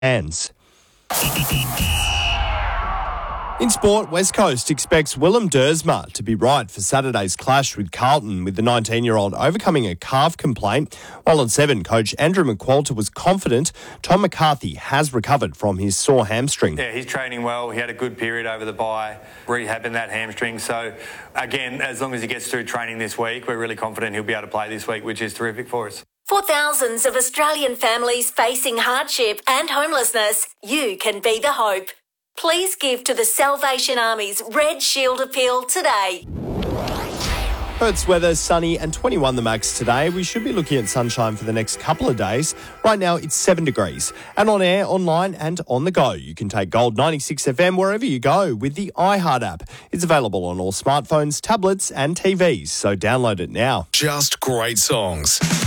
hands. In sport, West Coast expects Willem Dersma to be right for Saturday's clash with Carlton, with the 19-year-old overcoming a calf complaint. While on 7, coach Andrew McQualter was confident Tom McCarthy has recovered from his sore hamstring. Yeah, he's training well. He had a good period over the bye, rehabbing that hamstring. So, again, as long as he gets through training this week, we're really confident he'll be able to play this week, which is terrific for us. For thousands of Australian families facing hardship and homelessness, you can be the hope. Please give to the Salvation Army's Red Shield appeal today. Perth's weather, sunny and 21 the max today. We should be looking at sunshine for the next couple of days. Right now it's 7 degrees. And on air, online and on the go, you can take Gold 96 FM wherever you go with the iHeart app. It's available on all smartphones, tablets and TVs, so download it now. Just great songs.